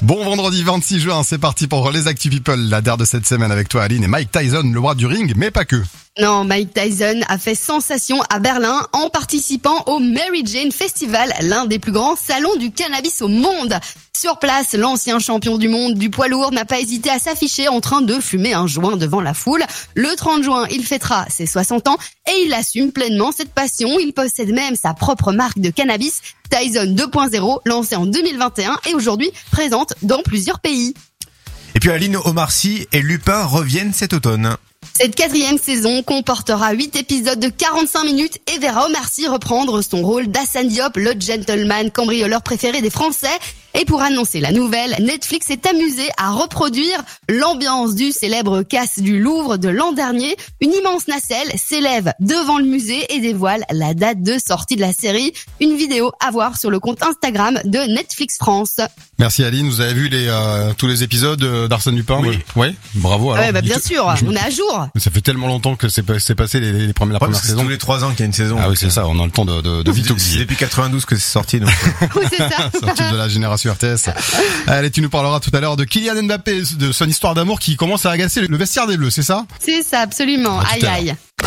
Bon vendredi 26 juin, c'est parti pour les Actu People, la dernière de cette semaine avec toi Aline et Mike Tyson, le roi du ring, mais pas que. Non, Mike Tyson a fait sensation à Berlin en participant au Mary Jane Festival, l'un des plus grands salons du cannabis au monde. Sur place, l'ancien champion du monde du poids lourd n'a pas hésité à s'afficher en train de fumer un joint devant la foule. Le 30 juin, il fêtera ses 60 ans et il assume pleinement cette passion. Il possède même sa propre marque de cannabis, Tyson 2.0, lancée en 2021 et aujourd'hui présente dans plusieurs pays. Et puis Aline, Omar Sy et Lupin reviennent cet automne. Cette 4e saison comportera 8 épisodes de 45 minutes et verra Omar Sy reprendre son rôle d'Hassane Diop, le gentleman cambrioleur préféré des Français. Et pour annoncer la nouvelle, Netflix s'est amusé à reproduire l'ambiance du célèbre casse du Louvre de l'an dernier. Une immense nacelle s'élève devant le musée et dévoile la date de sortie de la série. Une vidéo à voir sur le compte Instagram de Netflix France. Merci Aline, vous avez vu tous les épisodes d'Arsène Lupin? Oui. Ouais, bravo. Alors, Ouais, bien sûr, on est à jour. Ça fait tellement longtemps que c'est passé la première C'est saison. tous les 3 ans qu'il y a une saison. Ah oui, c'est ça, on a le temps de vite C'est oublier. depuis 92 que c'est sorti. Donc. Oui, c'est ça. C'est un type de la génération RTS. Allez, tu nous parleras tout à l'heure de Kylian Mbappé, de son histoire d'amour qui commence à agacer le vestiaire des Bleus, c'est ça? C'est ça, absolument. À tout à Aïe l'heure. aïe.